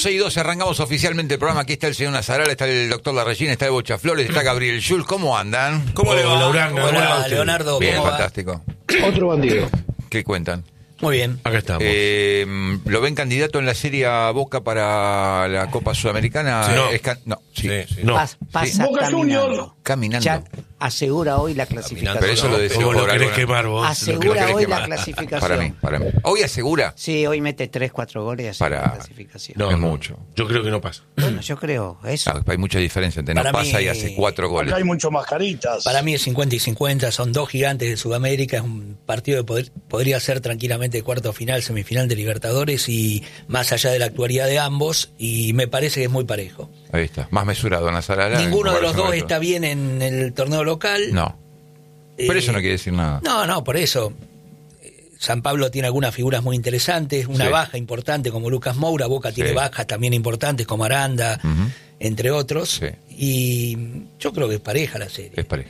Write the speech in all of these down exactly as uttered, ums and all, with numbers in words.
doce y doce, arrancamos oficialmente el programa. Aquí está el señor Nazaral, está el doctor Larregín, está el Bocha Flores, está Gabriel Schulz. ¿Cómo andan? ¿Cómo le va? Hola, Hola, Leonardo. Bien, ¿cómo fantástico. Otro bandido. ¿Qué cuentan? Muy bien. Acá estamos. Eh, ¿Lo ven candidato en la Serie A Boca para la Copa Sudamericana? Sí. No. Es can- no, sí. Sí, sí. No. Pas- pasa Boca caminando. Junior. Caminando. Ya asegura hoy la clasificación. Pero eso lo decía ¿Cómo lo por querés alguna- quemar vos? Asegura Lo querés hoy quemar. la clasificación. Para mí, para mí. ¿Hoy asegura? Sí, hoy mete tres, cuatro goles y asegura Para- la clasificación. No, es no. mucho. Yo creo que no pasa. Bueno, yo creo eso. Ah, hay mucha diferencia entre no Para pasa mí- y hace cuatro goles. Acá hay mucho mascaritas. Para mí es cincuenta y cincuenta, son dos gigantes de Sudamérica, es un partido que poder- podría ser tranquilamente cuarto final, semifinal de Libertadores y más allá de la actualidad de ambos, y me parece que es muy parejo. Ahí está. Más mesurado Nazaral. Ninguno de los en comparación dos al está otro. bien en el torneo local. No. Pero Eh, eso no quiere decir nada. No, no, por eso. Eh, San Pablo tiene algunas figuras muy interesantes, una Sí. baja importante como Lucas Moura, Boca tiene Sí. bajas también importantes como Aranda, Ujú. entre otros. Sí. Y yo creo que es pareja la serie, Es pareja.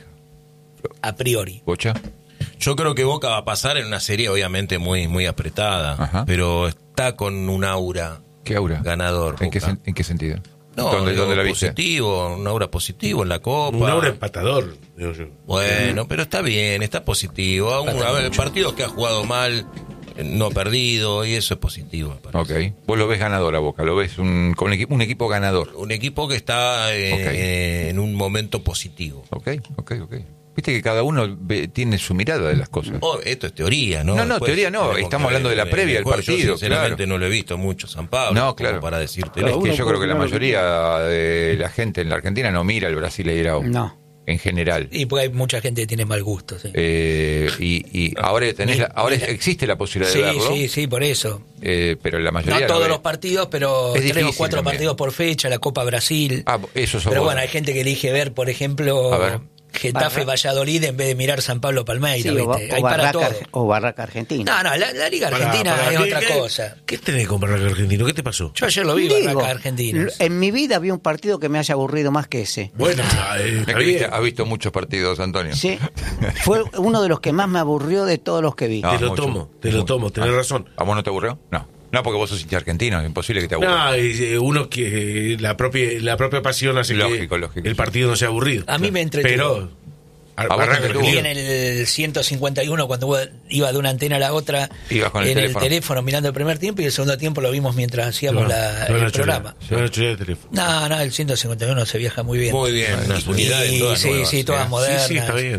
a priori. ¿Bocha? Yo creo que Boca va a pasar en una serie obviamente muy muy apretada, Ajá. pero está con un aura ¿Qué aura? ganador. ¿En qué, Boca. sen- ¿En qué sentido? No, ¿Dónde, digo, dónde la viste? positivo, un aura positivo en la Copa. Un aura empatador, digo yo. Bueno, pero está bien, está positivo. Aún, a ver, partidos que ha jugado mal, eh, no ha perdido, y eso es positivo, me parece. Ok. Vos lo ves ganador a Boca, lo ves un, con un, equipo, un equipo ganador. Un equipo que está eh, Ok. eh, en un momento positivo. Ok, ok, ok. Viste que cada uno ve- tiene su mirada de las cosas. Oh, esto es teoría, ¿no? No, no, teoría no, tenemos estamos que ver hablando de la el previa del juego. partido, Yo sinceramente claro. no lo he visto mucho San Pablo. No, como claro. para decirte. Es Cada que uno yo creo que la puede opinar mayoría de la gente en la Argentina no mira el Brasileirao. No. En general. Y porque hay mucha gente que tiene mal gusto. Sí, Eh, y, y ahora tenés la- ahora Mira. existe la posibilidad sí, de verlo, sí, sí, por eso. eh, pero la mayoría No lo todos ve. los partidos, pero Es tres difícil o cuatro también. partidos por fecha, la Copa Brasil. Ah, eso sos Pero vos. bueno, hay gente que elige ver, por ejemplo, A ver. Getafe Barra- Valladolid en vez de mirar San Pablo Palmeiras. Sí, o, ¿viste? o Hay para Barraca, todo. Arge- o Barraca Argentina. No, no, la, la Liga Pará, Argentina pará, es ¿qué- otra qué- cosa. ¿Qué tenés con Barraca Argentino? ¿Qué te pasó? Yo ayer lo vi, Digo, Barraca Argentina. En mi vida vi un partido que me haya aburrido más que ese. Bueno, eh, Es está que viste- bien. has visto muchos partidos, Antonio. Sí, fue uno de los que más me aburrió de todos los que vi. No, Te lo mucho. tomo, te lo tomo, tenés Ah, razón. ¿A vos no te aburrió? No. No, porque vos sos hincha argentino, es imposible que te aburra. No, y, eh, uno que eh, la propia la propia pasión hace Lógico, que lógico. el partido no sea aburrido. A mí me entretuvo. Pero a- vos te Barraca entretuvo. Y Argentino. en el ciento cincuenta y uno, cuando iba de una antena a la otra, Ibas con el en teléfono. el teléfono mirando el primer tiempo, y el segundo tiempo lo vimos mientras hacíamos No, la- no, el no, programa. No, no, de teléfono. No, no, el ciento cincuenta y uno se viaja muy bien. Muy bien, unas unidades Y- todas sí, nuevas, sí, todas ¿eh? modernas. Sí, sí, está bien.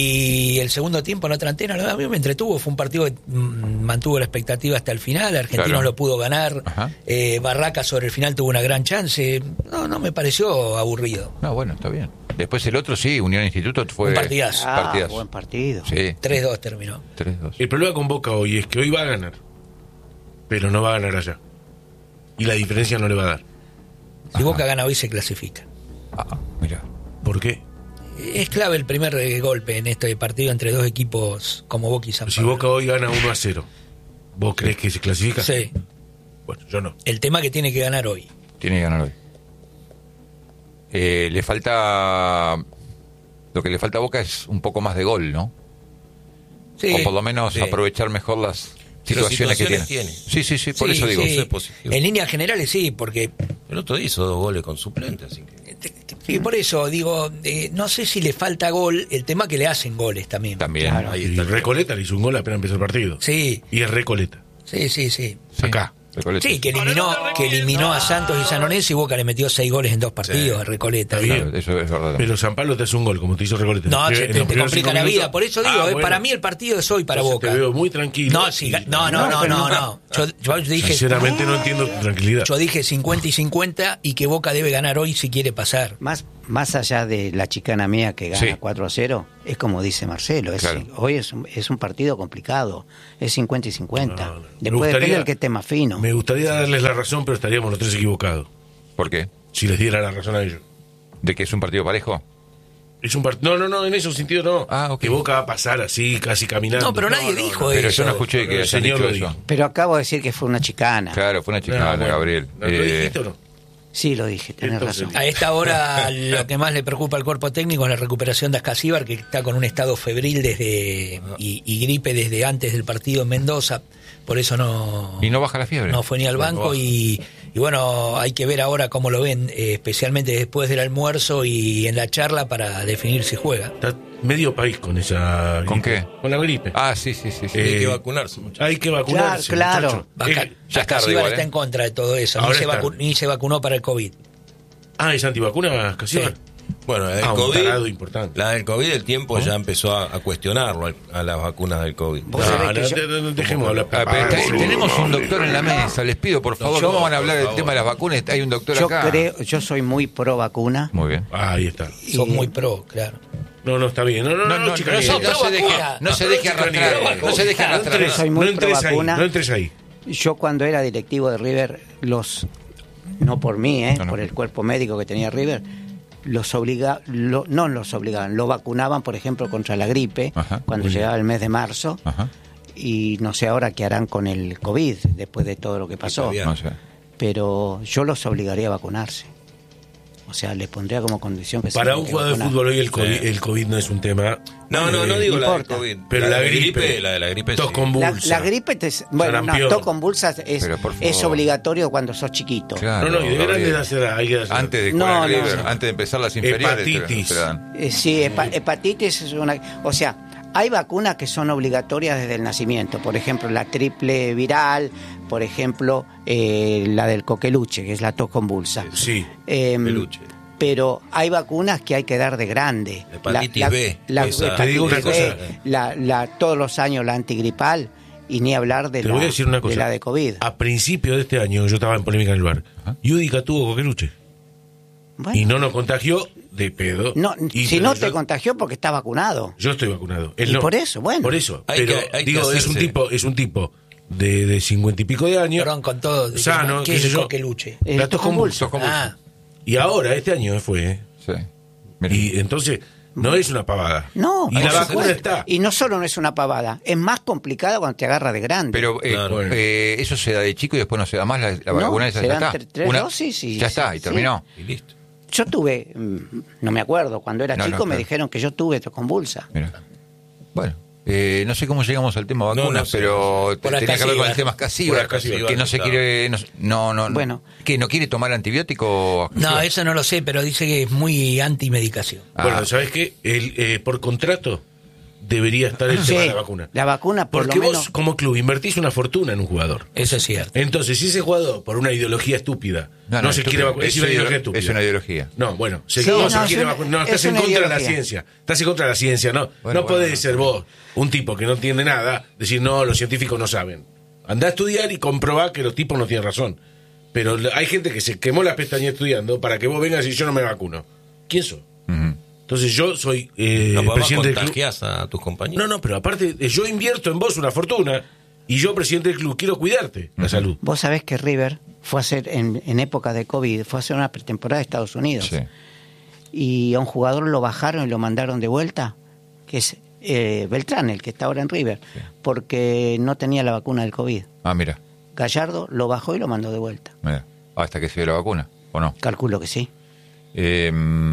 Y el segundo tiempo en otra antena, la verdad, a mí me entretuvo. Fue un partido que mm, mantuvo la expectativa hasta el final. Argentinos Claro. lo pudo ganar. Ajá. Eh, Barraca sobre el final tuvo una gran chance. No, no me pareció aburrido. No, bueno, está bien. Después el otro sí, Unión Instituto fue... Un partidazo. Ah, partidazo. buen partido. Sí, tres dos terminó. tres dos. El problema con Boca hoy es que hoy va a ganar, pero no va a ganar allá. Y la diferencia no le va a dar. Si Boca gana hoy, se clasifica. Ah, mira. ¿Por qué? Es clave el primer eh, golpe en este partido entre dos equipos como Boca y San Si Pablo. Boca hoy gana uno a cero, ¿vos crees que se clasifica? Sí. Bueno, yo no. El tema que tiene que ganar hoy. Tiene que ganar hoy. Eh, le falta... Lo que le falta a Boca es un poco más de gol, ¿no? Sí. O por lo menos sí. aprovechar mejor las Pero situaciones, que tiene. situaciones Sí, tiene. sí, sí, por Sí, eso digo. sí. Eso es positivo. En líneas generales sí, porque El otro día hizo dos goles con suplente, así que... sí, por eso digo, eh, no sé si le falta gol, el tema que le hacen goles también. También. Claro. Ahí Y está. Recoleta le hizo un gol apenas empezó el partido. Sí, Y es Recoleta. sí, sí, sí. Sí, Acá. Recoleta. Sí, que eliminó, que eliminó a Santos y San Lorenzo, y Boca le metió seis goles en dos partidos Sí. a Recoleta. Está bien. Claro, eso es verdad. también. Pero San Pablo te hace un gol, como te hizo Recoleta. No, En se los te, te primeros complica cinco la vida. minutos. Por eso digo, Ah, eh, bueno. para mí el partido es hoy para Entonces Boca. Te veo muy tranquilo. No, si, ga- Y- no, no, no, no, no. Yo, yo dije, Sinceramente no entiendo tu tranquilidad. yo dije cincuenta y cincuenta y que Boca debe ganar hoy si quiere pasar. Más, más allá de la chicana mía que gana Sí. cuatro a cero, es como dice Marcelo, es, Claro. hoy es un, es un partido complicado, es cincuenta y cincuenta. No, no. Me Después gustaría- depende del que esté más fino. Me gustaría darles la razón, pero estaríamos los tres equivocados. ¿Por qué? Si les diera la razón a ellos. ¿De que es un partido parejo? Es un part- No, no, no, en ese sentido no. Ah, ok. Que Boca va a pasar así, casi caminando. No, pero nadie dijo Pero eso. yo no escuché que El hayan señor dicho lo eso. dijo. Pero acabo de decir que fue una chicana. Claro, fue una No, chicana, bueno. Gabriel. ¿No lo Eh, dijiste o no? Sí, lo dije, tenés Entonces- razón. A esta hora lo que más le preocupa al cuerpo técnico es la recuperación de Ascasíbar, que está con un estado febril desde y, y gripe desde antes del partido en Mendoza. Por eso no, ¿Y no baja la fiebre? no fue ni al banco y, y Y bueno, hay que ver ahora cómo lo ven, eh, especialmente después del almuerzo y en la charla para definir si juega. Está medio país con esa ¿Con gripe. qué? Con la gripe. Ah, sí, sí, sí. sí. Eh, Hay que vacunarse, muchachos. Hay que vacunarse. Claro, claro. muchacho. Vaca- Eh, ya es tarde Casíbar igual, está ¿eh? en contra de todo eso, ni Ahora se, es vacu- tarde. ni se vacunó para el COVID. ah, ¿es antivacuna, Casíbar? Sí. Bueno, la del Ah, un COVID, tarado importante. la del COVID, el tiempo ya empezó a, a cuestionarlo al- a las vacunas del COVID. Vos No, sabés no, que yo- de- de- de- dejemos hablar. Ah, pero Ah, te- sí. tenemos un doctor en la mesa, les pido por favor, yo, ¿cómo van a hablar por del favor. tema de las vacunas? Hay un doctor Yo acá. creo, yo soy muy pro vacuna. Muy bien. Ah, ahí está. Son Y- muy pro, claro. No, no, está bien. No, no, no, No, no, no, chicanee. no, no se deje, vacuna. no se deje arrastrar, no se deje No arrastrar. entres, Soy muy no entres ahí, pro-vacuna. no entres ahí. Yo cuando era directivo de River, los no por mí, ¿eh? No, no. por el cuerpo médico que tenía River, los obliga, lo- no los obligaban, lo vacunaban, por ejemplo, contra la gripe, Ajá. cuando Muy bien. llegaba el mes de marzo, Ajá. y no sé ahora qué harán con el COVID, después de todo lo que pasó, Está bien. No sé. pero yo los obligaría a vacunarse. O sea, les pondría como condición que se Para tienen un que jugador de vacunar. fútbol hoy el COVID, Sí. el COVID no es un tema. No, no, no Eh, digo no la del importa. COVID. Pero la, de gripe, la de la gripe tos sí. con La, convulsa. la gripe, te, bueno, no, Sarampión. tos convulsas es, Pero, por favor. es obligatorio cuando sos chiquito. Claro, No, no, y de Gabriel. grande dársela, hay que dársela. Antes de No, jugar a no, River, no. antes de empezar las inferiores. te- Hepatitis. te la dan. Eh, sí, hepa- hepatitis es una... O sea, hay vacunas que son obligatorias desde el nacimiento. Por ejemplo, la triple viral, por ejemplo, eh, la del coqueluche, que es la tos convulsa. Sí. Em, Peluche. Pero hay vacunas que hay que dar de grande. Hepatitis B, La, esa. hepatitis Te digo una B, cosa. la, la- todos los años la antigripal, y ni hablar de, Te la, voy a decir una cosa. de la de COVID. A principio de este año, yo estaba en polémica en el bar. Yudica tuvo coqueluche. Bueno, Y no nos contagió de pedo. no, Y- si pero no yo- te contagió porque estás vacunado. Yo estoy vacunado. Él Y no. por eso, bueno. Por eso. Hay pero que- hay que digo, es un hacerse. tipo, es un tipo de de cincuenta y pico de años. Perdón, con todo. Sano, ¿Qué qué es sé el yo. coqueluche? Eh, La tos convulsa. Ah, Y ahora, este año fue. ¿eh? Sí. Mira. Y entonces, no es una pavada. No, Y por la vacuna supuesto. está. Y no solo no es una pavada, es más complicada cuando te agarra de grande. Pero eh, Claro. eh, eso se da de chico y después no se da más la, la No, vacuna esa se ya dan está. tre- tres Una- dosis y- ya está, y sí. terminó. Y listo. Yo tuve, mm, no me acuerdo, cuando era No, chico no, me claro. dijeron que yo tuve tos convulsa. Mira. Bueno, eh, no sé cómo llegamos al tema No, vacunas, no sé. pero Por tenía que ver con el Acasibar. tema Acasibar, Por Acasibar, que no se claro. quiere, no, no, no, Bueno. que no quiere tomar antibiótico. no, Acasibar? eso no lo sé, pero dice que es muy antimedicación. Ah. Bueno, ¿sabes qué? El, eh, por contrato debería estar el Sí, tema de la vacuna. la vacuna por Porque lo vos, menos... como club, invertís una fortuna en un jugador. Eso es cierto. Entonces, si ese jugador, por una ideología estúpida, no, No, no, se estúpido. quiere vacunar, es, Es una una ideología ideo- estúpida. es una ideología. No, bueno, se, Sí, no, no, se es quiere una- vacunar. No, es estás en una contra de la ideología. ciencia. Estás en contra de la ciencia, no. Bueno, no podés bueno, ser no. vos, un tipo que no entiende nada, decir, no, los científicos no saben. Andá a estudiar y comprobá que los tipos no tienen razón. Pero l- hay gente que se quemó las pestañas estudiando para que vos vengas y yo no me vacuno. ¿Quién sos? Ujú. Entonces yo soy eh, No, pues presidente del club. contagiás a tus compañeros. No, no, pero aparte, eh, yo invierto en vos una fortuna y yo, presidente del club, quiero cuidarte la salud. Vos sabés que River fue a hacer, en, en época de COVID, fue a hacer una pretemporada de Estados Unidos. Sí. Y a un jugador lo bajaron y lo mandaron de vuelta, que es eh, Beltrán, el que está ahora en River, porque no tenía la vacuna del COVID. Ah, mira, Gallardo lo bajó y lo mandó de vuelta. mira. Hasta que se dio la vacuna, ¿o no? Calculo que sí. Eh,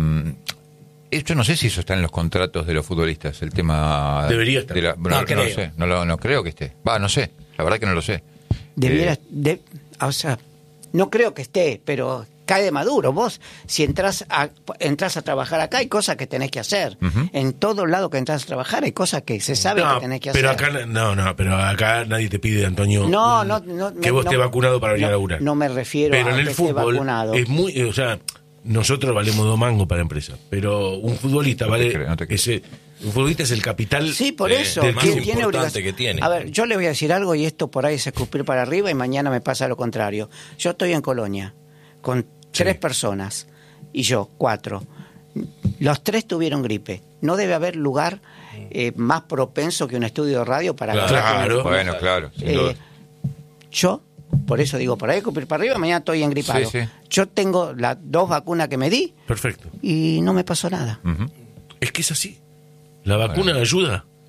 yo no sé si eso está en los contratos de los futbolistas, el tema... Debería estar. de la- No no, no creo. lo sé, no, lo- no creo que esté. Va, no sé, la verdad que no lo sé. Debiera, Eh, de- o sea, no creo que esté, pero cae de maduro. Vos, si entras a, entras a trabajar acá, hay cosas que tenés que hacer. Ujú. En todo lado que entras a trabajar, hay cosas que se sabe No, que tenés que pero hacer. acá no, no, pero acá nadie te pide, Antonio, No, un- no, no, que vos no, estés vacunado para venir no, a laburar. no me refiero pero a en que el esté fútbol vacunado. es muy, o sea, nosotros valemos dos mangos para la empresa, pero un futbolista No te vale creo, no te creo. ese, un futbolista es el capital. Sí, por eh, eso. del más ¿quién importante obligación? que tiene. A ver, yo le voy a decir algo y esto por ahí es escupir para arriba y mañana me pasa lo contrario. Yo estoy en Colonia con tres personas y yo, cuatro. Los tres tuvieron gripe. No debe haber lugar eh, más propenso que un estudio de radio para Claro. agarrar Claro. con- Bueno, claro, sin Eh, duda. yo, por eso digo, por ahí escupir para arriba, mañana estoy engripado. Sí, sí. Yo tengo las dos vacunas que me di Perfecto. y no me pasó nada. Ujú. Es que es así. La vacuna ayuda.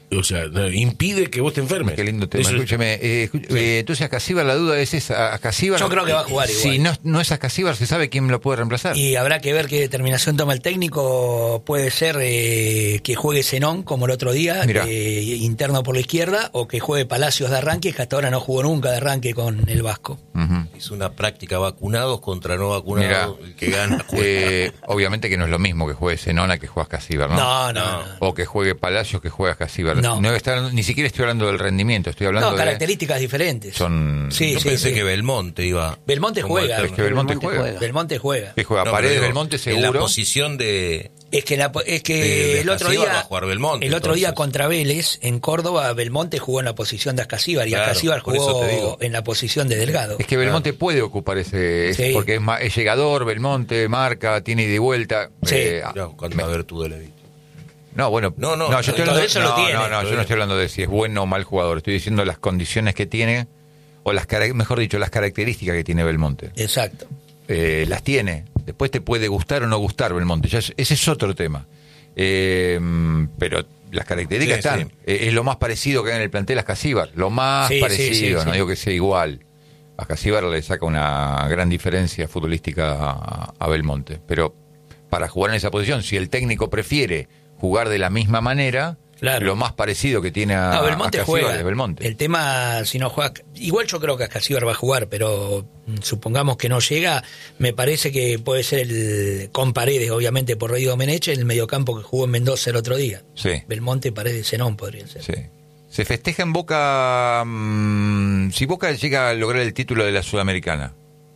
O sea, impide que vos te enfermes. Qué lindo tema. Eso es- Escúcheme, eh, escu- eh, entonces Ascasíbar, la duda es esa. Ascasíbar, Yo creo que va a jugar igual. Si no, no es Ascasíbar, ¿se sabe quién lo puede reemplazar? Y habrá que ver qué determinación toma el técnico. Puede ser eh, que juegue Zenón como el otro día, Mirá. eh, interno por la izquierda, o que juegue Palacios de arranque, que hasta ahora no jugó nunca de arranque con el Vasco. Ujú. Es una práctica vacunados contra no vacunados. Mirá. El que gana juega. Eh, obviamente que no es lo mismo que juegue Zenona que juegue Ascasíbar, ¿no? No, no, no. O que juegue Palacios que juegue Ascasíbar. No. No está- ni siquiera estoy hablando del rendimiento, estoy hablando No, de... características diferentes. Son... Sí, Yo sí, pensé sí. que Belmonte iba. Belmonte como juega. alterno. Es que Belmonte, Belmonte juega. juega. Belmonte juega. Que juega No, Paredes, pero digo, Belmonte En seguro. la posición de. Es que, la, es que De- de el otro Ascasíbar día, va a jugar Belmonte, el otro día entonces. contra Vélez en Córdoba, Belmonte jugó en la posición de Ascasíbar y Claro, Ascasíbar por eso jugó te digo. en la posición de Delgado. Es que Belmonte puede ocupar ese... Sí. Porque es, ma- es llegador, Belmonte, marca, tiene ida y vuelta. Sí. Eh, Mirá, cuánta virtud le vi. No, bueno, No, no, yo estoy todo hablando, eso lo no, tiene. no, no, yo no estoy hablando de si es bueno o mal jugador, estoy diciendo las condiciones que tiene, o las cara- mejor dicho, las características que tiene Belmonte. Exacto. Eh, las tiene, después te puede gustar o no gustar Belmonte, ya es- ese es otro tema. Eh, pero las características Sí, están, sí. Eh, es lo más parecido que hay en el plantel a Ascasíbar, lo más Sí, sí, parecido, sí, no sí. digo que sea igual. A Ascasíbar le saca una gran diferencia futbolística a, a Belmonte, pero para jugar en esa posición, si el técnico prefiere jugar de la misma manera, Claro. lo más parecido que tiene a, No, Belmonte a Ascasíbar juega. es Belmonte. El tema, si no juega. Igual yo creo que Ascasíbar va a jugar, pero mm, supongamos que no llega. Me parece que puede ser el. Con Paredes, obviamente, por Rey Domenech, el mediocampo que jugó en Mendoza el otro día. Sí. Belmonte, Paredes, Zenón podría ser. Sí. Se festeja en Boca. mm, si Boca llega a lograr el título de la Sudamericana.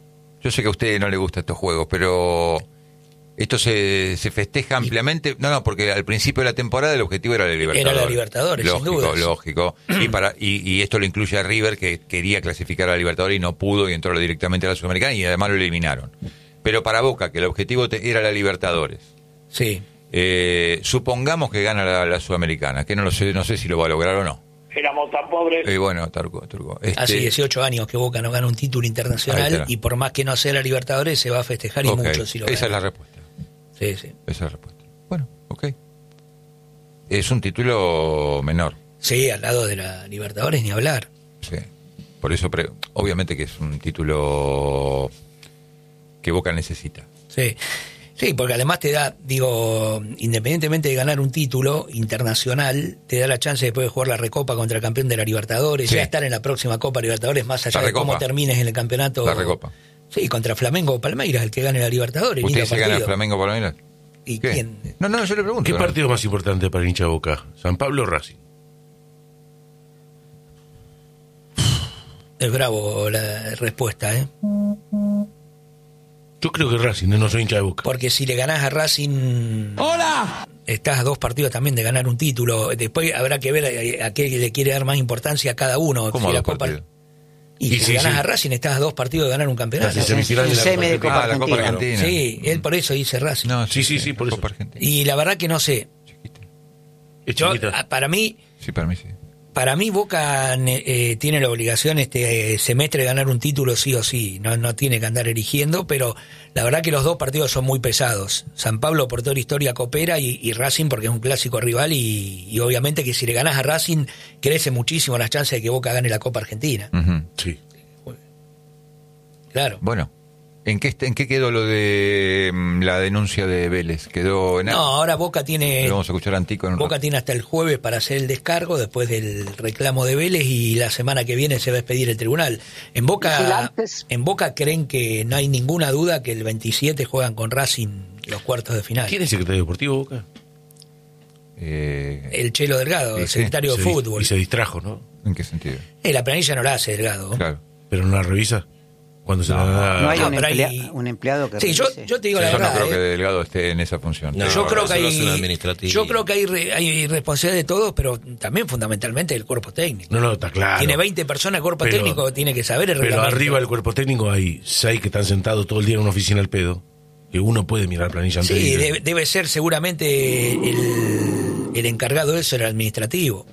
Yo sé que a usted no le gustan estos juegos, pero esto se, se festeja ampliamente. No, no, porque al principio de la temporada el objetivo era la Libertadores. Era la Libertadores, sin lógico, dudas. lógico. Y para y, y esto lo incluye a River, que quería clasificar a la Libertadores y no pudo y entró directamente a la Sudamericana y además lo eliminaron. Pero para Boca, que el objetivo te- era la Libertadores. Sí. Eh, supongamos que gana la, la Sudamericana, que no lo sé, no sé si lo va a lograr o no. Éramos tan pobres. Eh, bueno, Turco, Turco. Este, Hace dieciocho años que Boca no gana un título Ahí internacional está. y por más que no sea la Libertadores se va a festejar y ok, mucho si lo esa es gana. la respuesta. Sí, sí. Esa es la respuesta. Bueno, ok. Es un título menor. Sí, al lado de la Libertadores ni hablar. Sí. Por eso, pre- obviamente que es un título que Boca necesita. Sí. Sí, porque además te da, digo, independientemente de ganar un título internacional, te da la chance después de jugar la Recopa contra el campeón de la Libertadores, Sí. ya estar en la próxima Copa Libertadores, más allá La de Recopa. cómo termines en el campeonato. La Recopa. Sí, contra Flamengo o Palmeiras, el que gane la Libertadores. ¿Usted lindo se gana el partido. Flamengo Palmeiras? ¿Y ¿Qué? quién? No, no, yo le pregunto. ¿Qué ¿no? partido es más importante para el hincha de Boca? ¿San Pablo o Racing? Es bravo la respuesta, ¿eh? Yo creo que Racing, no soy hincha de Boca. Porque si le ganás a Racing... ¡Hola! Estás a dos partidos también de ganar un título. Después habrá que ver a, a qué le quiere dar más importancia a cada uno. ¿Cómo Si a la dos Copa- partidos? Y Y si sí, ganás sí. a Racing estás a dos partidos de ganar un campeonato. La semifinal de la semi de Copa Copa Ah, la Copa Argentina. Argentina. Sí, él por eso dice Racing. No, Sí, sí, sí, por la eso. Copa Argentina. Y la verdad que no sé. Es Yo, chiquita. a- para mí, Sí, para mí sí. para mí Boca eh, tiene la obligación este eh, semestre de ganar un título sí o sí. No, no tiene que andar erigiendo, pero la verdad que los dos partidos son muy pesados. San Pablo por toda la historia coopera y, y Racing porque es un clásico rival y, y obviamente que si le ganas a Racing crece muchísimo las chances de que Boca gane la Copa Argentina. Ujú. Sí. Claro. Bueno, ¿en qué, est- ¿en qué quedó lo de mm, la denuncia de Vélez? ¿Quedó en No, ahora Boca tiene... Lo vamos a escuchar a Antico en un Boca rato. tiene hasta el jueves para hacer el descargo después del reclamo de Vélez y la semana que viene se va a expedir el tribunal. En Boca, Vigilantes. en Boca creen que no hay ninguna duda que el veintisiete juegan con Racing los cuartos de final. ¿Quién es el secretario deportivo de Boca? Eh, El Chelo Delgado, Sí, el sí. secretario de Se dis- fútbol. Y se distrajo, ¿no? ¿En qué sentido? Eh, la planilla no la hace Delgado. Claro. Pero no la revisa. Cuando se la da... No hay No, un, pero emplea- hay- un empleado que Sí, yo, revise. yo te digo la Yo no verdad. creo que eh. Delgado esté en esa función. No, yo creo que eso lo hace un hay, administrativo. yo creo que hay, re- hay responsabilidad de todos, pero también fundamentalmente del cuerpo técnico. No, no, está claro. Tiene veinte personas el cuerpo Pero- técnico, tiene que saber el Pero reglamento. arriba del cuerpo técnico hay seis que están sentados todo el día en una oficina al pedo. Que uno puede mirar planilla antes Sí, de ir. debe, debe ser seguramente el, el encargado de eso, el administrativo.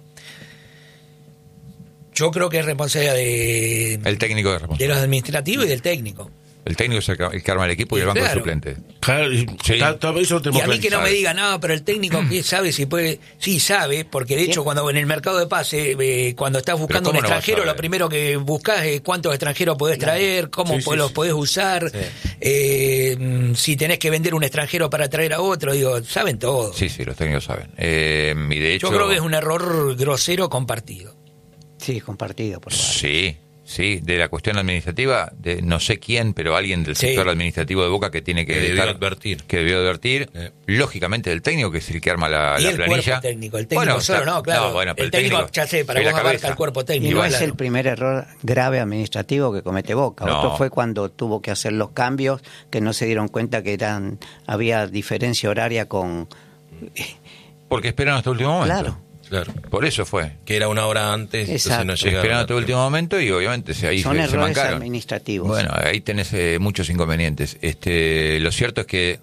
Yo creo que es responsabilidad de, El técnico de de responsabilidad. los administrativos y del técnico. El técnico es el que el que arma el equipo y el banco Claro. de suplentes. Claro, y- Sí. ta- ta- eso lo tenemos Y a mí que no clarísimo. me diga, no, pero el técnico que sabe si puede, sí sabe, porque de hecho cuando en el mercado de pase, eh, cuando estás buscando un ¿cómo no vas a extranjero, saber? lo primero que buscas es cuántos extranjeros podés traer, cómo Sí, sí, po- los sí. podés usar, eh, mm, si tenés que vender un extranjero para traer a otro, digo, saben todo. Sí, sí, los técnicos saben. Eh, y de hecho, Yo creo que es un error grosero compartido. Sí, compartido por varios. Sí, sí, de la cuestión administrativa, de no sé quién, pero alguien del Sí. sector administrativo de Boca que tiene que, Que debió estar- advertir. que debió advertir, Eh. lógicamente del técnico, que es el que arma la, Y la el planilla. cuerpo técnico, el técnico Bueno, solo, está- no, claro. bueno, pero el técnico, ya sé, para es vos la abarca cabeza. el cuerpo Y técnico. no bueno, es claro. el primer error grave administrativo que comete Boca. No. Otro fue cuando tuvo que hacer los cambios, que no se dieron cuenta que eran había diferencia horaria con... Porque esperan hasta el último momento. Claro. Claro. Por eso fue. Que era una hora antes, Exacto. entonces no llegaron. Esperaron hasta el último momento y obviamente se, ahí Son se, se errores mancaron. administrativos. Bueno, ahí tenés eh, muchos inconvenientes. Este, lo cierto es que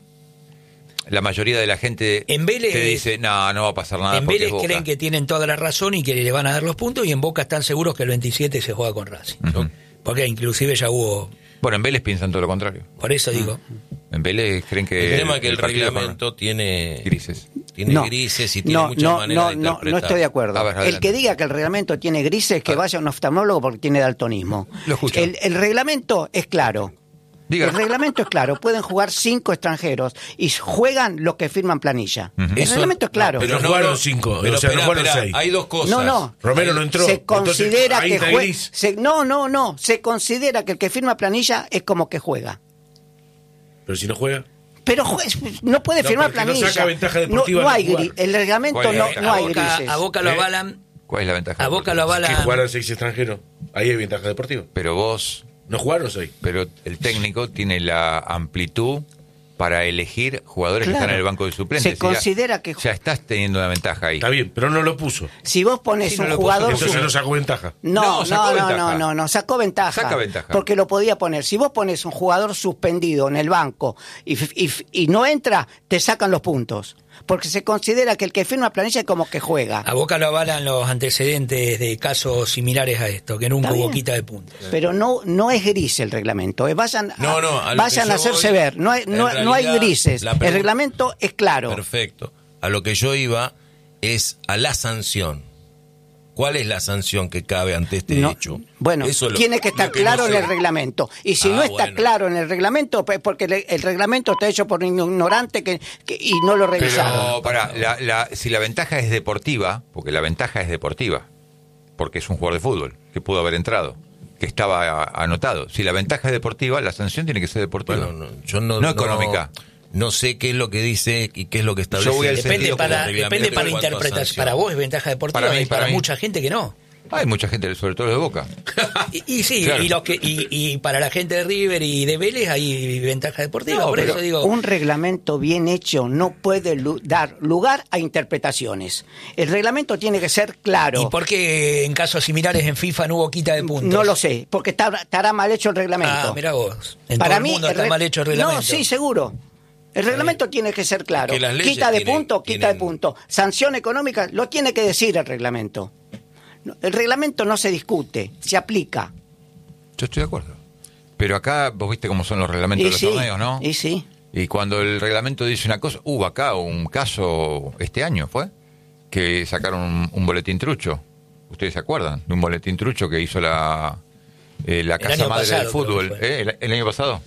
la mayoría de la gente En Vélez- te dice, no, no va a pasar nada. En porque Vélez es Boca". creen que tienen toda la razón y que le van a dar los puntos, y en Boca están seguros que el veintisiete se juega con Racing. Ujú. Porque inclusive ya hubo, Bueno, en Vélez piensan todo lo contrario. por eso digo, En Vélez creen que... El tema es que el partido reglamento tiene grises. tiene No, grises y tiene no, muchas no, maneras no, de no, interpretar. no estoy de acuerdo. A ver, el adelante. que diga que el reglamento tiene grises, que vaya a un oftalmólogo porque tiene daltonismo. Lo escucho. El, el reglamento es claro. Diga. El reglamento es claro. Pueden jugar cinco extranjeros y juegan los que firman planilla. Ujú. El Eso- reglamento es claro. pero no jugaron cinco, pero o sea, no espera, jugaron espera, seis. Hay dos cosas. No, no. Romero no entró. Se Entonces, considera ahí que está juega. gris. No, no, no. Se considera que el que firma planilla es como que juega. Pero si no juega. Pero jue- no puede No, firmar porque no planilla. saca ventaja deportiva no, no al hay jugar. gris. El reglamento ¿Cuál es la no, ventaja? no a hay Boca, grises. a Boca lo ¿Eh? avalan, ¿Cuál es la ventaja? a Boca lo Que avalan. jugaran seis extranjeros. Ahí hay ventaja deportiva. Pero vos, No jugaron seis. pero el técnico tiene la amplitud para elegir jugadores que Claro. están en el banco de suplentes. Se Y ya- considera que- Ya estás teniendo una ventaja ahí. Está bien, pero no lo puso. Si vos pones Sí, no un lo puso, jugador... entonces Entonces sub- no sacó ventaja. No, No, no, sacó no, ventaja. no, no, no, sacó ventaja. Saca ventaja. Porque lo podía poner. Si vos pones un jugador suspendido en el banco y, f- y f- y no entra, te sacan los puntos. Porque se considera que el que firma planilla es como que juega. A Boca lo avalan los antecedentes de casos similares a esto, que nunca Está hubo bien. quita de puntos. Pero no no es gris el reglamento. eh. Vayan a, No, no, a lo vayan que a yo hacerse voy, ver. No hay, en no, no hay realidad, grises. la El pregunta- reglamento es claro. Perfecto. A lo que yo iba es a la sanción. ¿Cuál es la sanción que cabe ante este No, hecho? bueno, Eso es lo- tiene que estar lo que claro no en sé. el reglamento. Y si Ah, no está bueno. claro en el reglamento, pues porque le- el reglamento está hecho por un ignorante que, que- y no lo revisaron. Pero, para, la, la- si la ventaja es deportiva, porque la ventaja es deportiva, porque es un jugador de fútbol que pudo haber entrado, que estaba a- anotado. Si la ventaja es deportiva, la sanción tiene que ser deportiva. Bueno, no, yo no, No económica. No sé qué es lo que dice y qué es lo que establece. Yo voy al el Depende sentido para, como reglamento depende para en cuanto a interpretación. sanción. Para vos es ventaja deportiva, Para mí, y para, para mí. mucha gente que no. Hay mucha gente, sobre todo de Boca. Y, y sí, Claro. y, los que, y, y para la gente de River y de Vélez hay ventaja deportiva. No, por pero eso digo, Un reglamento bien hecho no puede lu- dar lugar a interpretaciones. El reglamento tiene que ser claro. ¿y por qué en casos similares en FIFA no hubo quita de puntos? No lo sé, porque está- estará mal hecho el reglamento. Ah, mira vos. En Para todo mí el mundo el está re- mal hecho el reglamento. No, sí, seguro. El reglamento tiene que ser claro. Que las leyes Quita de tienen- punto, quita de tienen- punto. Sanción económica, lo tiene que decir el reglamento. No, el reglamento no se discute, se aplica. Yo estoy de acuerdo. Pero acá, vos viste cómo son los reglamentos de los sí, torneos, ¿no? y sí. Y cuando el reglamento dice una cosa, hubo acá un caso este año, ¿fue? Que sacaron un, un boletín trucho. ¿Ustedes se acuerdan? De un boletín trucho que hizo la, eh, la El Casa año Madre pasado, del Fútbol. creo que fue. ¿eh? El, el año pasado.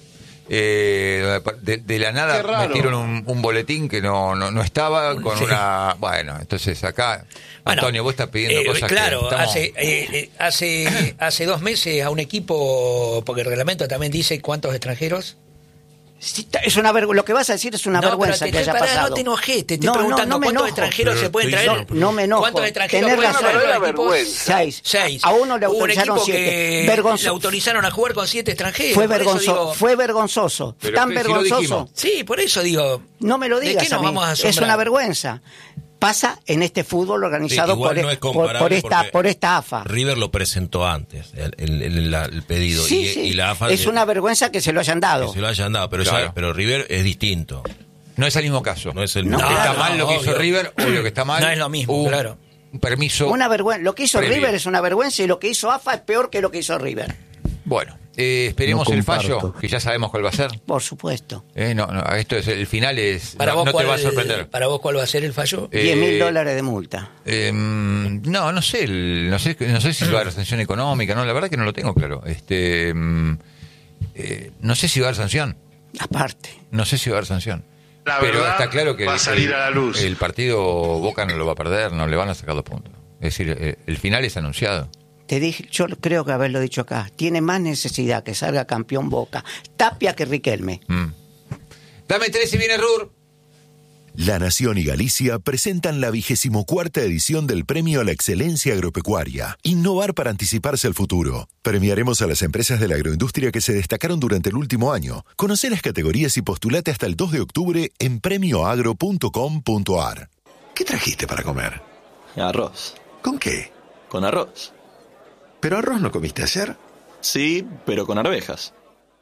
Eh, de, de la nada Qué raro. metieron un, un boletín que no, no, no estaba con Sí. una... Bueno, entonces acá... Bueno, Antonio, vos estás pidiendo eh, cosas claro, que... estamos- hace, eh, eh, hace, hace dos meses a un equipo, porque el reglamento también dice cuántos extranjeros. Sí, ta- es una vergü- lo que vas a decir es una No, vergüenza pero que te haya estoy- pará, pasado. no te enojes, te estoy No, no, preguntando no me cuántos enojo. extranjeros Pero se pueden estoy- traer. no, no me enojo. ¿Cuántos extranjeros Tenés pueden razón. traer No, pero los era equipos? vergüenza. Seis. Seis. A uno le Hubo un autorizaron equipo siete. que Vergonzo- le autorizaron a jugar con siete extranjeros. Fue, por eso vergonzo- digo- fue vergonzoso. Pero Tan que si lo vergonzoso. dijimos. Sí, por eso digo. No me lo ¿De digas qué nos a mí. vamos a Es asombrar? una vergüenza. Pasa en este fútbol organizado Sí, igual por, no es por- comparable por esta, porque por esta A F A. River lo presentó antes, el, el- el- la- el pedido. Sí, y, sí. y la A F A es una vergüenza que se lo hayan que dado. se lo hayan dado, pero, ya- Claro. pero River es distinto. No es el mismo caso. No es el No, mismo. está no, mal lo que hizo obvio. River, obvio que está mal. No es lo mismo, Un- claro. Un permiso. Una vergüenza. Lo que hizo Previo. River es una vergüenza y lo que hizo A F A es peor que lo que hizo River. Bueno, Eh, esperemos No el comparto. fallo, que ya sabemos cuál va a ser. Por supuesto. Eh, no, no, esto es el final, es Para no, vos no cuál, te va a sorprender. ¿Para vos cuál va a ser el fallo? Eh, diez mil dólares de multa. Eh, no, no sé, el- no sé, no sé si va a haber sanción económica, no, la verdad que no lo tengo claro. Este, mm, eh, no sé si va a haber sanción, Aparte. no sé si va a haber sanción. La Pero verdad está claro que va el, a salir el- a la luz. el partido Boca no lo va a perder, no le van a sacar dos puntos. Es decir, eh, el final es anunciado. Te dije, yo creo que haberlo dicho acá. Tiene más necesidad que salga campeón Boca. Tapia que Riquelme. Mm. Dame tres y viene Rur. La Nación y Galicia presentan la vigésimo cuarta edición del Premio a la Excelencia Agropecuaria. Innovar para anticiparse al futuro. Premiaremos a las empresas de la agroindustria que se destacaron durante el último año. Conoce las categorías y postulate hasta el dos de octubre en premio agro punto com punto a r. ¿Qué trajiste para comer? Arroz. ¿Con qué? Con arroz. ¿Pero arroz no comiste ayer? Sí, pero con arvejas.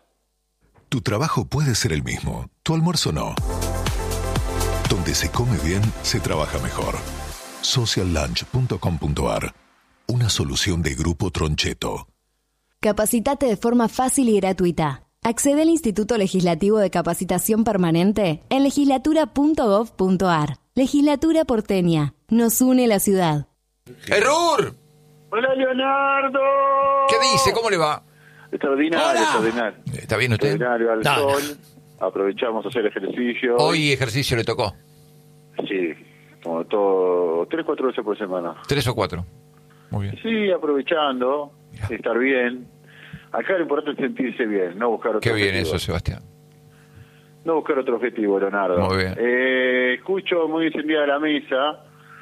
Tu trabajo puede ser el mismo, tu almuerzo no. Donde se come bien, se trabaja mejor. social lunch punto com punto a r. Una solución de Grupo Troncheto. Capacitate de forma fácil y gratuita. Accede al Instituto Legislativo de Capacitación Permanente en legislatura punto gov punto a r. Legislatura porteña. Nos une la ciudad. ¡Error! Hola, Leonardo. ¿Qué dice? ¿Cómo le va? Extraordinario, Hola. extraordinario. ¿Está bien usted? Extraordinario al No, sol. Aprovechamos a hacer ejercicio. Hoy ejercicio le tocó. Sí, como todo, tres, cuatro veces por semana. Tres o cuatro. Muy bien. Sí, aprovechando, estar bien. Acá lo importante es sentirse bien, no buscar otro Qué bien objetivo. eso, Sebastián. No buscar otro objetivo, Leonardo. Muy bien. Eh, escucho muy encendida la mesa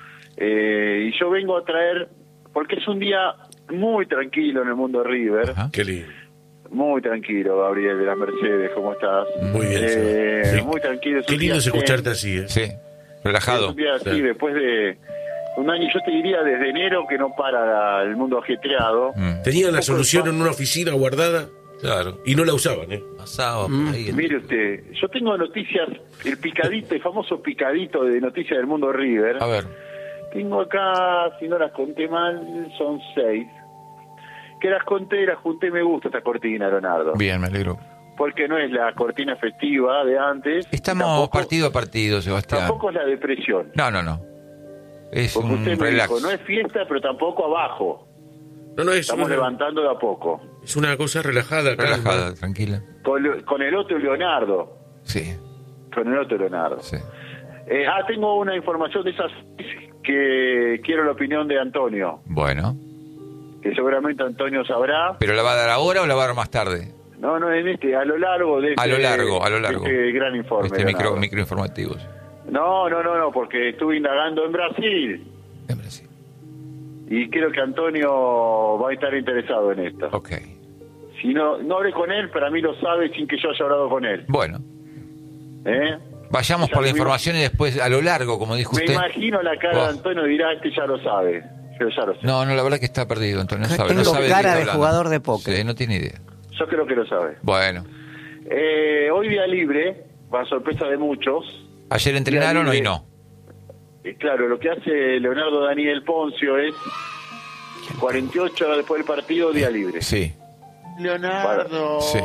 eh, y yo vengo a traer, porque es un día muy tranquilo en el mundo de River. Qué lindo. Muy tranquilo, Gabriel de las Mercedes, ¿cómo estás? Muy bien, Eh, sí. Muy tranquilo. es Qué un lindo día es escucharte zen. así, ¿eh? Sí, relajado. Es un día así, Sí. después de un año, yo te diría desde enero que no para el mundo ajetreado. Tenían la Un poco solución de en una oficina guardada Claro. y no la usaban, ¿eh? Pasaba Mm, por ahí. el- Mire usted, yo tengo noticias, el picadito, el famoso picadito de noticias del mundo River. A ver. Tengo acá, si no las conté mal, son seis. Que las conté, las junté, me gusta esta cortina, Leonardo. Bien, me alegro. Porque no es la cortina festiva de antes. Estamos tampoco, partido a partido, Sebastián. tampoco es la depresión. No, no, no. Es Porque un usted me relax. dijo, no es fiesta, pero tampoco abajo. No, no, es Estamos una, levantando de a poco. es una cosa relajada, calma. Relajada, tranquila. Con, con el otro Leonardo. Sí, Con el otro Leonardo. sí. Eh, ah, tengo una información de esas que quiero la opinión de Antonio. Bueno. Que seguramente Antonio sabrá. ¿Pero la va a dar ahora o la va a dar más tarde? No, no, en este, a lo largo de este, A lo largo, a lo largo. de este gran informe. Este micro, Leonardo. microinformativo. sí. No, no, no, no, porque estuve indagando en Brasil. En Brasil. Y creo que Antonio va a estar interesado en esto. Ok. Si no, no hablé con él, para mí lo sabe sin que yo haya hablado con él. Bueno, ¿Eh? vayamos Ya por la tuvimos- información y después a lo largo, como dijo Me usted. imagino la cara de Oh. Antonio, dirá, este ya lo sabe. Yo ya lo sé. No, no, la verdad que está perdido, Antonio. No sabe, Tengo no sabe qué cara está de hablando. jugador de póker. Sí, no tiene idea. Yo creo que lo sabe. Bueno, Eh, hoy día libre, para sorpresa de muchos. ayer entrenaron, hoy libre. no. Eh, claro, lo que hace Leonardo Daniel Poncio es cuarenta y ocho horas después del partido, día libre. Sí. Leonardo. Sí.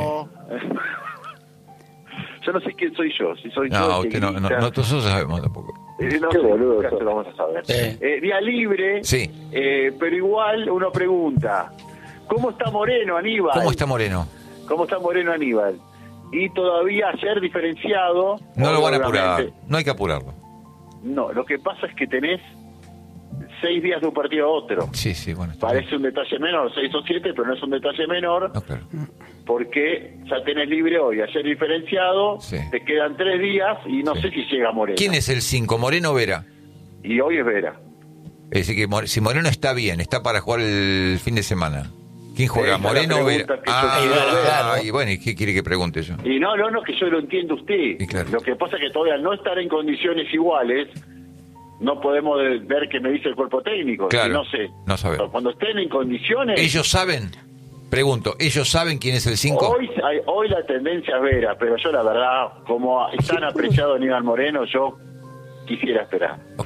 Yo no sé quién soy yo, si soy yo. No, el que usted no, no, grita. no, nosotros sabemos tampoco. Eh, no sé, nunca se lo vamos a saber. Sí. Eh, día libre, Sí. eh, pero igual uno pregunta, ¿cómo está Moreno, Aníbal? ¿Cómo está Moreno? ¿Cómo está Moreno, Aníbal? Y todavía ayer diferenciado. No lo van a apurar. obviamente. No hay que apurarlo. No, lo que pasa es que tenés seis días de un partido a otro. Sí, sí, bueno. está Parece un detalle menor, seis o siete, pero no es un detalle menor, No, claro. porque ya tenés libre hoy, ayer diferenciado, Sí. te quedan tres días y no Sí. sé si llega Moreno. ¿Quién es el cinco? ¿Moreno o Vera? Y hoy es Vera. Es decir, que More- si Moreno está bien, está para jugar el fin de semana. ¿Quién juega? Esa es la ¿Moreno o Vera? pregunta que yo Ah, quiero ver. ah, y bueno, ¿y qué quiere que pregunte yo? Y no, no, no, que yo lo entiendo usted. Sí, claro. Lo que pasa es que todavía al no estar en condiciones iguales, no podemos de- ver qué me dice el cuerpo técnico. Claro, Y no sé. no sabemos. Cuando estén en condiciones... ¿Ellos saben? Pregunto, ¿ellos saben quién es el cinco? Hoy, hay- hoy la tendencia es Vera, pero yo la verdad, como es tan apreciado Aníbal Moreno, yo quisiera esperar. Ok.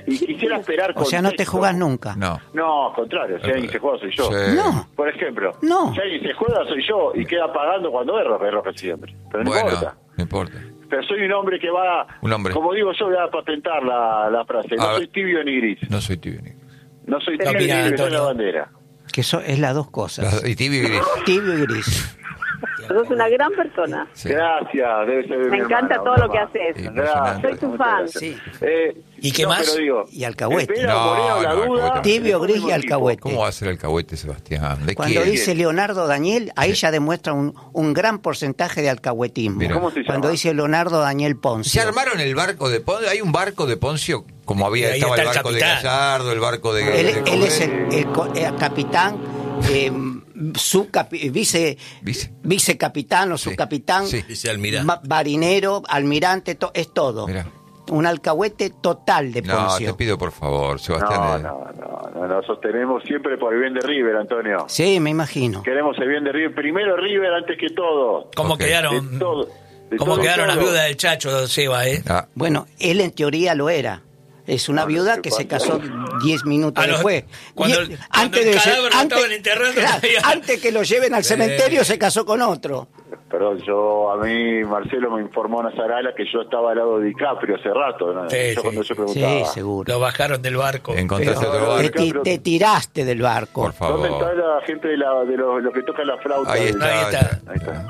Y quisiera esperar O sea, no te contexto. jugás nunca. No. No, al contrario, si alguien se juega soy yo. Sí. No. Por ejemplo, No. si alguien se juega soy yo y queda pagando cuando erro, erro casi siempre. Pero no Bueno, importa. no importa. Pero soy un hombre que va, Un hombre. como digo yo, voy a patentar la, la frase. No A ver. soy tibio ni gris. No soy tibio ni... No soy No, tibio mira, ni gris, soy Antonio. la bandera. Que eso es las dos cosas. Las- Y tibio y gris. Tibio y gris. Sos una gran persona. Sí. Gracias, debe ser de Me mi encanta hermana, todo mi lo que mamá. haces. Impresionante. Soy tu muchas fan. gracias. Sí. Eh, ¿Y qué no, más? Pero digo, Y alcahuete. espera, No, poneo la no, duda. alcahuete. Tibio, gris y alcahuete. ¿Cómo va a ser el alcahuete, Sebastián? ¿De Cuando quién? dice Leonardo Daniel, ahí ya demuestra un, un gran porcentaje de alcahuetismo. Mira. ¿Cómo se llama? Cuando dice Leonardo Daniel Ponce. ¿Se armaron el barco de Poncio? ¿Hay un barco de Poncio? Como había, Y ahí estaba el está el barco de capitán. Gallardo, el barco de... Él, de- él es el, el co- el capitán, eh, subcapi- vice, Vice. vicecapitán o Sí. subcapitán, Sí. Vicealmirante. ma- marinero, almirante, to- es todo. Mirá. Un alcahuete total de No, Poncio. te pido por favor, No, Sebastián. no, no, no, nos sostenemos siempre por el bien de River, Antonio. Sí, me imagino. Queremos el bien de River. Primero River antes que todo. ¿Cómo Ok. quedaron, De todo. De cómo todo y quedaron las todo. viudas del Chacho, Seba, eh? Ah, Bueno, él en teoría lo era. Es una No, viuda no que sé se cuánto. casó diez minutos A los- después. cuando- Die- cuando el de cadáver lo antes, estaban enterrando, claro, todavía- antes que lo lleven al cementerio se casó con otro. Perdón, yo, a mí, Marcelo me informó Nazarala que yo estaba al lado de DiCaprio hace rato, ¿no? Sí, yo sí. cuando yo Sí, preguntaba. seguro. Lo bajaron del barco. encontraste Pero- otro Te, barco. ti- te tiraste del barco. Por favor. ¿Dónde está la gente de, la, de los, los que tocan la flauta? Ahí de- está. Ahí está. Ahí está.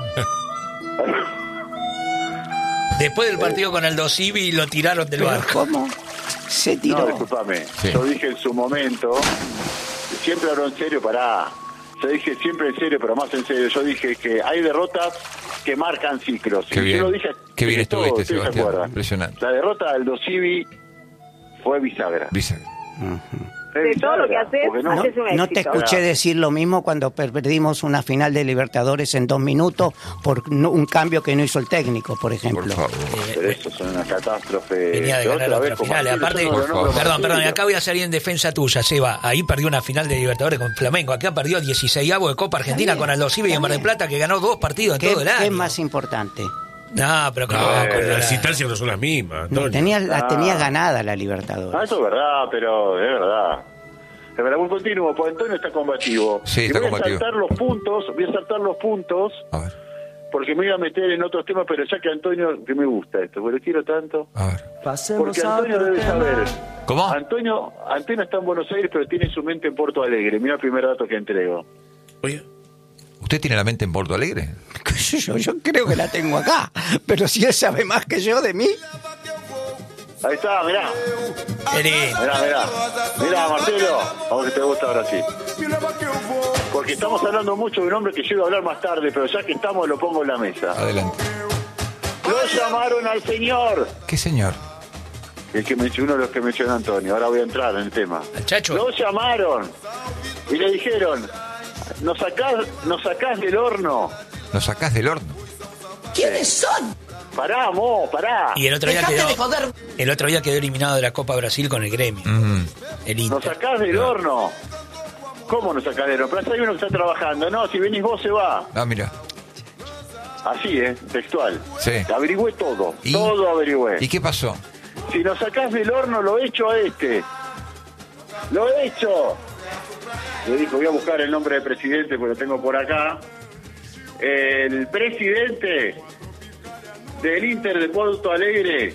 Después del partido con Aldo Civi lo tiraron del Pero barco. ¿cómo? Se No, tiró. discúlpame. Sí. Yo dije en su momento, siempre hablo en serio, pará. Yo dije siempre en serio, pero más en serio. Yo dije que hay derrotas que marcan ciclos. Qué Y bien. yo lo dije, Qué bien dije todo, estuviste, ¿ustedes se Sebastián. acuerdan? Impresionante. La derrota del Dosivi fue bisagra. Bisagra. Fue De todo lo que bisagra, haces, porque no- No, haces un éxito. no te escuché decir lo mismo cuando per- perdimos una final de Libertadores en dos minutos por no- un cambio que no hizo el técnico, por Por ejemplo. favor. Pero eso son una catástrofe. Venía de Yo ganar otra vez, otra como final. Marcelo, Aparte, yo no lo nombro perdón, Marcelo. perdón, y acá voy a salir en defensa tuya, Seba. Ahí perdió una final de Libertadores con Flamengo. Acá perdió dieciséisavo de Copa Argentina con Aldo Civi y en Mar del Plata, que ganó dos partidos en ¿Qué, todo el qué año. es más importante? No, pero con, No, con pero la- las instancias no son las mismas. No, Antonio. tenía, la Ah. tenía ganada la Ah, Libertadores. eso es verdad, pero es verdad. Es verdad, muy continuo, porque Antonio está combativo. Sí, Y está voy combativo. a saltar los puntos, voy a saltar los puntos, A ver, porque me iba a meter en otros temas, pero ya que Antonio, que me gusta esto, porque lo quiero tanto. a ver. Porque Antonio debe saber. ¿Cómo? Antonio, Antonio está en Buenos Aires, pero tiene su mente en Porto Alegre. Mira el primer dato que entrego. Oye, ¿Usted tiene la mente en Porto Alegre? Yo, yo creo que la tengo acá, pero si él sabe más que yo de mí. Ahí está, mirá. Qué lindo. Mirá, mirá. Mirá, Marcelo. Vamos que te gusta ahora sí. Porque estamos hablando mucho de un hombre que yo iba a hablar más tarde, pero ya que estamos lo pongo en la mesa. Adelante. Lo llamaron al señor. ¿Qué señor? El que mencionó, uno de los que mencionó Antonio. Ahora voy a entrar en el tema. Al Chacho. Lo llamaron y le dijeron, nos sacás, nos sacás del horno. ¿Nos sacás del horno? ¿Quiénes son? Pará, mo, pará. Y el otro día quedó, el otro día quedó eliminado de la Copa Brasil con el gremio. Mm. El Nos Inter. sacás del horno. ¿Cómo nos sacás del horno? Pero hay uno que está trabajando. No, si venís vos se va. Ah, mira. Así, ¿eh? Textual. Sí. Averigüé todo. ¿Y? Todo averigüé. ¿Y qué pasó? Si nos sacás del horno, lo echo a este. ¡Lo echo! Le dijo, voy a buscar el nombre del presidente, porque lo tengo por acá. El presidente del Inter de Porto Alegre.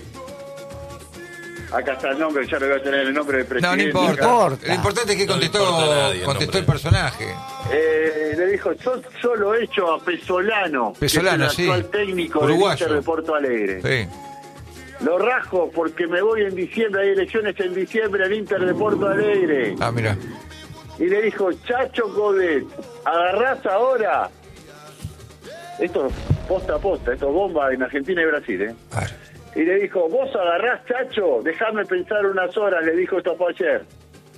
Acá está el nombre, ya le voy a tener el nombre del No, presidente. no importa. acá. importa. Lo importante es que No le contestó, importa a nadie el contestó el nombre. personaje. Eh, le dijo, yo solo he hecho a Pesolano, Pesolano, que es el sí. actual técnico Uruguayo. del Inter de Porto Alegre. Sí. Lo rajo porque me voy en diciembre, hay elecciones en diciembre al Inter de Porto Alegre. Ah, mira. Y le dijo, Chacho Codet, agarrás ahora. Esto posta a posta, esto es bomba en Argentina y Brasil, ¿eh? A ver. Y le dijo, vos agarrás, Chacho, déjame pensar unas horas, le dijo esto fue ayer.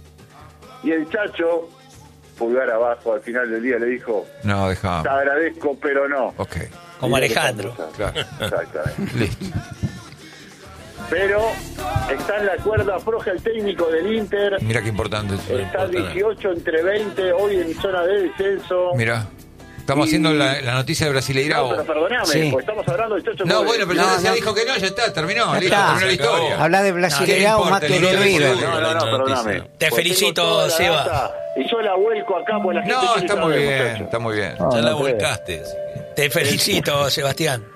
Y el Chacho, pulgar abajo, al final del día le dijo, No, te dejá. agradezco, pero no. Ok. Como Y le Alejandro. dejó Claro. pasar. Exactamente. Listo. Pero está en la cuerda floja el técnico del Inter. Mira qué importante. Está dieciocho entre veinte, hoy en zona de descenso. Mira. Estamos Y- haciendo la, la noticia de Brasileirao. No, pero perdoname, Sí. porque estamos hablando de Chacho No, Coudet. bueno, pero No, ya, ya no. dijo que no, ya está, terminó, Ya listo, está. terminó la historia. Habla de Brasileirao No, más ¿qué que importa? de El River. River. No, no, no, perdóname. Te Porque felicito, tengo toda la Seba. data Y yo la vuelco acá porque la gente No, quiere está muy saber, bien, muchacho. está muy bien. No, Ya la no creo. volcaste. Te felicito, Sebastián.